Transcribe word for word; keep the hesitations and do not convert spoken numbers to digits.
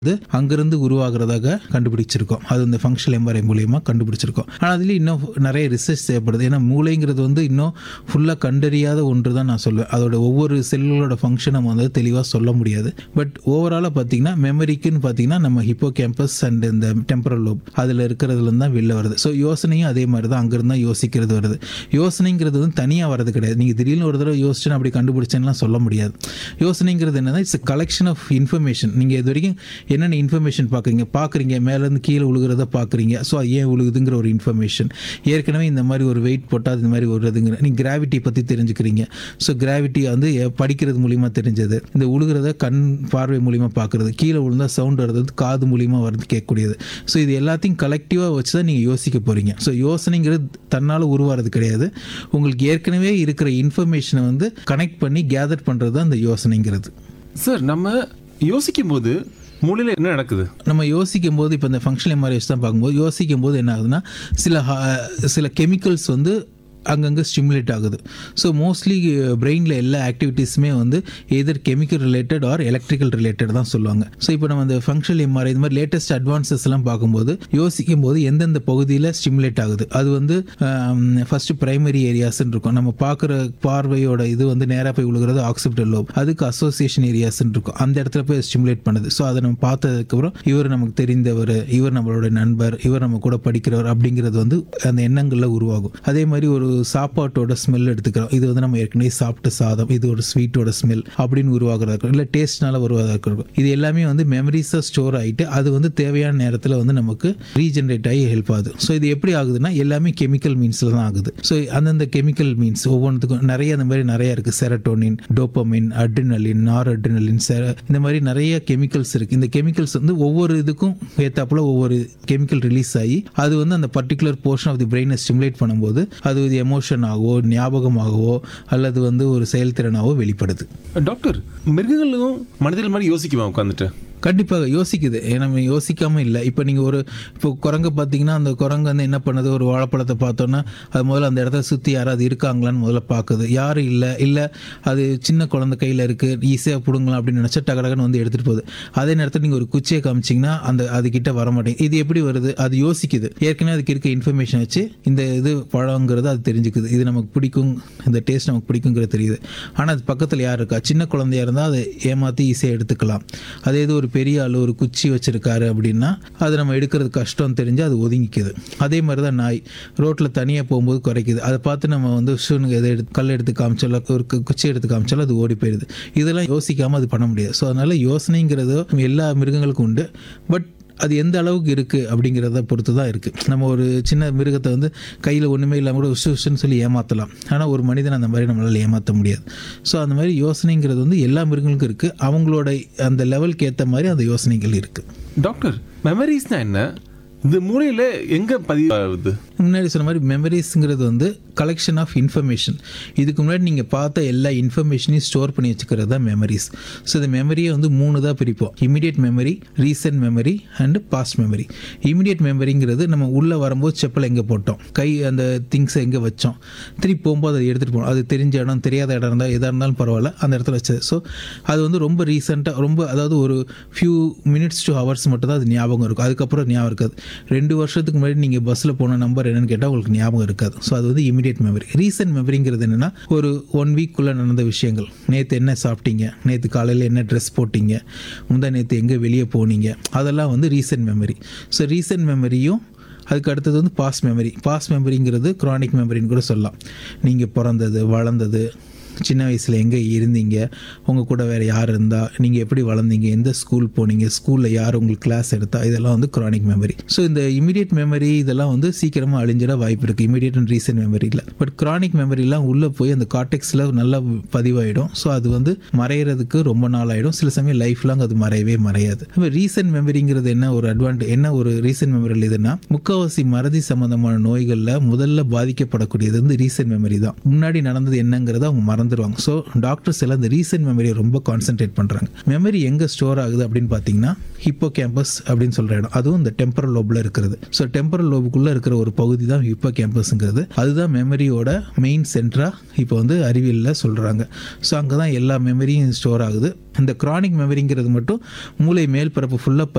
அங்கிருந்து உருவாகிறதாக கண்டுபிடிச்சிருக்கோம். அது இந்த ஃபங்க்ஷனல் எம்ஆர்ஐ மூலியமா கண்டுபிடிச்சிருக்கோம். ஆனால் அதுலேயும் இன்னும் நிறைய ரிசர்ச் தேவைப்படுது. ஏன்னா மூளைங்கிறது வந்து இன்னும் ஃபுல்லாக கண்டறியாத ஒன்று தான் நான் சொல்லுவேன். அதோட ஒவ்வொரு செல்களோட ஃபங்க்ஷன் நம்ம வந்து தெளிவாக சொல்ல முடியாது. பட் ஓவராலாக பார்த்தீங்கன்னா மெமரிக்குன்னு பார்த்தீங்கன்னா நம்ம ஹிப்போ கேம்பஸ் அண்ட் இந்த டெம்பரல் லோப் அதில் இருக்கிறதுலேருந்து தான் வெளில வருது. ஸோ யோசனையும் அதே மாதிரி தான் அங்கிருந்து தான் யோசிக்கிறது வருது. யோசனைங்கிறது வந்து தனியாக வரது கிடையாது. நீங்கள் திடீர்னு ஒரு தடவை யோசிச்சுன்னு அப்படி கண்டுபிடிச்சேன்னா சொல்ல முடியாது. யோசனைங்கிறது என்னன்னா இட்ஸ் கலெக்ஷன் ஆஃப் இன்ஃபர்மேஷன். நீங்கள் இது வரைக்கும் என்னென்ன இன்ஃபர்மேஷன் பார்க்குறீங்க பார்க்குறீங்க மேலேருந்து கீழே உழுகிறத பார்க்குறீங்க. ஸோ அது ஏன் உழுகுதுங்கிற ஒரு இன்ஃபர்மேஷன். ஏற்கனவே இந்த மாதிரி ஒரு வெயிட் போட்டால் அது மாதிரி வருதுங்கிற நீங்கள் கிராவிட்டி பற்றி தெரிஞ்சுக்கிறீங்க. ஸோ கிராவிட்டி வந்து படிக்கிறது மூலிமா தெரிஞ்சது. இந்த உழுகிறத கண் பார்வை மூலிமா பார்க்குறது, கீழே விழுந்தால் சவுண்ட் வர்றது காது மூலிமா வருது கேட்கக்கூடியது. ஸோ இது எல்லாத்தையும் கலெக்டிவாக வச்சு தான் நீங்கள் யோசிக்க போகிறீங்க. ஸோ யோசனைங்கிறது தன்னால் உருவாகிறது கிடையாது. உங்களுக்கு ஏற்கனவே இருக்கிற இன்ஃபர்மேஷனை வந்து கனெக்ட் பண்ணி கேதர் பண்ணுறது தான் அந்த யோசனைங்கிறது. சார், நம்ம யோசிக்கும் போது மூளையில் என்ன நடக்குது? நம்ம யோசிக்கும் போது இப்போ இந்த ஃபங்க்ஷனல் எம்ஆர்ஐ தான் பார்க்கும்போது யோசிக்கும் போது என்ன ஆகுதுன்னா சில சில கெமிக்கல்ஸ் வந்து அங்கங்கே ஸ்டிமுலேட் ஆகுது. ஸோ மோஸ்ட்லி பிரெயினில் எல்லா ஆக்டிவிட்டீஸுமே வந்து எதர் chemical related R electrical related தான் சொல்லுவாங்க. ஸோ இப்போ நம்ம அந்த ஃபங்க்ஷனல் எம்ஆர்ஐ இந்த மாதிரி லேட்டஸ்ட் அட்வான்சஸ் எல்லாம் பார்க்கும்போது யோசிக்கும் போது எந்தெந்த பகுதியில் ஸ்டிமுலேட் ஆகுது அது வந்து ஃபர்ஸ்ட் பிரைமரி ஏரியாஸ்ன்னு இருக்கும். நம்ம பார்க்குற பார்வையோட இது வந்து நேராக போய் விழுகிறது ஆக்சிபிட்டல் லோப். அதுக்கு அசோசியேஷன் ஏரியாஸ்ன்னு இருக்கும். அந்த இடத்துல போய் ஸ்டிமுலேட் பண்ணுது. ஸோ அதை நம்ம பார்த்ததுக்கப்புறம் இவர் நமக்கு தெரிந்தவர், இவர் நம்மளோட நண்பர், இவர் நம்ம கூட படிக்கிறவர் அப்படிங்கிறது வந்து அந்த எண்ணங்களில் உருவாகும். அதே மாதிரி ஒரு சாப்பாட்டோட ஸ்மெல் எடுத்துக்கிறோம். இது வந்து நம்ம ஏற்கனவே சாப்பிட்ட சாதம், இது ஒரு ஸ்வீட்டோட ஸ்மெல் அப்படின்னு உருவாகிறதா இருக்கும். இல்லை டேஸ்ட்னால உருவாகிறதா இருக்கும். இது எல்லாமே வந்து மெமரிஸாக ஸ்டோர் ஆகிட்டு அது வந்து தேவையான நேரத்தில் வந்து நமக்கு ரீஜென்ரேட் ஆகி ஹெல்ப் ஆகுது. ஸோ இது எப்படி ஆகுதுன்னா எல்லாமே கெமிக்கல் மீன்ஸில் தான் ஆகுது. ஸோ அந்தந்த கெமிக்கல் மீன்ஸ் ஒவ்வொன்றுத்துக்கும் நிறைய அந்த மாதிரி நிறைய இருக்குது. செரட்டோனின், டோப்பமின், அட்ரினலின், நார் அட்ரினலின், இந்த மாதிரி நிறைய கெமிக்கல்ஸ் இருக்குது. இந்த கெமிக்கல்ஸ் வந்து ஒவ்வொரு இதுக்கும் ஏற்றாப்புல ஒவ்வொரு கெமிக்கல் ரிலீஸ் ஆகி அது வந்து அந்த particular portion of the பிரெயினை stimulate பண்ணும்போது அது எமோஷனாகவோ ஞாபகமாகவோ அல்லது வந்து ஒரு செயல்திறனாகவோ வெளிப்படுது. டாக்டர், மிருகங்களும் மனிதர்கள் மாதிரி யோசிக்குமா உட்காந்துட்டு? கண்டிப்பாக யோசிக்குது. நம்ம யோசிக்காமல் இல்லை. இப்போ நீங்கள் ஒரு இப்போ குரங்கு பார்த்தீங்கன்னா அந்த குரங்கு வந்து என்ன பண்ணுது, ஒரு வாழைப்பழத்தை பார்த்தோன்னா அது முதல்ல அந்த இடத்த சுற்றி யாராவது இருக்காங்களான்னு முதல்ல பார்க்குது. யாரும் இல்லை இல்லை அது சின்ன குழந்தை கையில் இருக்குது ஈஸியாக பிடுங்கலாம் அப்படின்னு நினச்சா டகடகன்னு வந்து எடுத்துகிட்டு போகுது. அதே நேரத்தில் நீங்கள் ஒரு குச்சியை காமிச்சிங்கன்னா அந்த அதுக்கிட்ட வர மாட்டேங்குது. இது எப்படி வருது? அது யோசிக்குது. ஏற்கனவே அதுக்கு இருக்க இன்ஃபர்மேஷன் வச்சு இந்த இது பழங்கிறது அது தெரிஞ்சுக்குது. இது நமக்கு பிடிக்கும், இந்த டேஸ்ட் நமக்கு பிடிக்குங்கிறது தெரியுது. ஆனால் அது பக்கத்தில் யார் இருக்கா? சின்ன குழந்தையாக இருந்தால் அதை ஏமாற்றி ஈஸியாக எடுத்துக்கலாம். அதே இது ஒரு பெரிய ஆள் ஒரு குச்சி வச்சிருக்காரு அப்படின்னா அது நம்ம எடுக்கிறது கஷ்டம் தெரிஞ்சு அது ஒதுங்கிக்குது. அதே மாதிரி தான் நாய் ரோட்டில் தனியாக போகும்போது குறைக்குது. அதை பார்த்து நம்ம வந்து ஷூனுக்கு எதை எடுத்து கல் எடுத்து காமிச்சாலும் ஒரு குச்சி எடுத்து காமிச்சாலும் அது ஓடி போயிடுது. இதெல்லாம் யோசிக்காமல் அது பண்ண முடியாது. ஸோ அதனால் யோசனைங்கிறது எல்லா மிருகங்களுக்கும் உண்டு. பட் அது எந்த அளவுக்கு இருக்குது அப்படிங்கிறத பொறுத்து தான் இருக்குது. நம்ம ஒரு சின்ன மிருகத்தை வந்து கையில் ஒன்றுமே இல்லாமல் கூட உஷு உஷுன்னு சொல்லி ஏமாற்றலாம். ஆனால் ஒரு மனிதன் அந்த மாதிரி நம்மளால் ஏமாற்ற முடியாது. ஸோ அந்த மாதிரி யோசனைங்கிறது வந்து எல்லா மிருகங்களுக்கும் இருக்குது. அவங்களோட அந்த லெவலுக்கு ஏற்ற மாதிரி அந்த யோசனைகள் இருக்குது. டாக்டர், மெமரிஸ்னா என்ன? இந்த மூளையில் எங்கே பதிவாகுது? முன்னாடி சொன்ன மாதிரி மெமரிஸ்ங்கிறது வந்து கலெக்ஷன் ஆஃப் இன்ஃபர்மேஷன். இதுக்கு முன்னாடி நீங்கள் பார்த்த எல்லா இன்ஃபர்மேஷனையும் ஸ்டோர் பண்ணி வச்சுக்கிறது தான் மெமரிஸ். ஸோ இந்த மெமரியை வந்து மூணு தான் பிரிப்போம். Immediate memory, recent memory and past memory. Immediate மெமரிங்கிறது நம்ம உள்ளே வரும்போது செப்பல் எங்கே போட்டோம், கை அந்த திங்ஸை எங்கே வச்சோம், திருப்பி போகும்போது அதை எடுத்துகிட்டு போகணும். அது தெரிஞ்ச இடம் தெரியாத இடம் இருந்தால் எதாக இருந்தாலும் பரவாயில்ல அந்த இடத்துல வச்சது. ஸோ அது வந்து ரொம்ப ரீசெண்டாக ரொம்ப அதாவது ஒரு ஃபியூ மினிட்ஸ் டு ஹவர்ஸ் மட்டும் தான் அது ஞாபகம் இருக்கும். அதுக்கப்புறம் ஞாபகம் இருக்காது. ரெண்டு வருஷத்துக்கு முன்னாடி நீங்கள் பஸ்ஸில் போன நம்பர் என்னன்னு கேட்டால் உங்களுக்கு ஞாபகம் இருக்காது. ஸோ அது வந்து இமீடியட் மெமரி. ரீசன்ட் மெமரிங்கிறது என்னென்னா ஒரு ஒன் வீக்குள்ளே நடந்த விஷயங்கள். நேற்று என்ன சாப்பிட்டீங்க, நேற்று காலையில் என்ன ட்ரெஸ் போட்டிங்க, முந்தா நேற்று எங்கே வெளியே போனீங்க, அதெல்லாம் வந்து ரீசன்ட் மெமரி. ஸோ ரீசன்ட் மெமரியும் அதுக்கு அடுத்தது வந்து பாஸ்ட் மெமரி. பாஸ்ட் மெமரிங்கிறது க்ரானிக் மெமரின்னு கூட சொல்லலாம். நீங்கள் பிறந்தது, வளர்ந்தது, சின்ன வயசில் எங்கே இருந்தீங்க, உங்கள் கூட வேறு யார் இருந்தால், நீங்கள் எப்படி வளர்ந்தீங்க, எந்த ஸ்கூல் போனீங்க, ஸ்கூலில் யார் உங்களுக்கு கிளாஸ் எடுத்தா, இதெல்லாம் வந்து க்ரானிக் மெமரி. ஸோ இந்த இமீடியட் மெமரி இதெல்லாம் வந்து சீக்கிரமாக அழிஞ்சிட வாய்ப்பு இருக்குது இமீடியட் அண்ட் ரீசன்ட் மெமரியில். பட் க்ரானிக் மெமரிலாம் உள்ளே போய் அந்த கார்டெக்ஸில் நல்லா பதிவாயிடும். ஸோ அது வந்து மறையிறதுக்கு ரொம்ப நாள் ஆகிடும். சில சமயம் லைஃப் லாங் அது மறையவே மறையாது. இப்போ ரீசன்ட் மெமரிங்கிறது என்ன ஒரு அட்வான்டேஜ் என்ன ஒரு ரீசன்ட் மெமரியில் இதுன்னா முக்கால்வாசி மறதி சம்மந்தமான நோய்களில் முதல்ல பாதிக்கப்படக்கூடியது வந்து ரீசன்ட் மெமரி தான். முன்னாடி நடந்தது என்னங்கிறத அவங்க மறந்துடுவாங்க. ஸோ டாக்டர்ஸ் எல்லாம் இந்த ரீசன்ட் மெமரியை ரொம்ப கான்சென்ட்ரேட் பண்ணுறாங்க. மெமரி எங்கே ஸ்டோர் ஆகுது அப்படின்னு பார்த்தீங்கன்னா ஹிப்போ கேம்பஸ் அப்படின்னு சொல்கிற இடம், அதுவும் இந்த டெம்பரல் லோபில் இருக்கிறது. ஸோ டெம்பரல் லோபுக்குள்ளே இருக்கிற ஒரு பகுதி தான் ஹிப்போ கேம்பஸ்ங்கிறது. அதுதான் மெமரியோட மெயின் சென்டராக இப்போ வந்து அறிவியலில் சொல்கிறாங்க. ஸோ அங்கே தான் எல்லா மெமரியும் ஸ்டோர் ஆகுது. இந்த க்ரானிக் மெமரிங்கிறது மட்டும் மூளை மேல் பரப்பு ஃபுல்லாக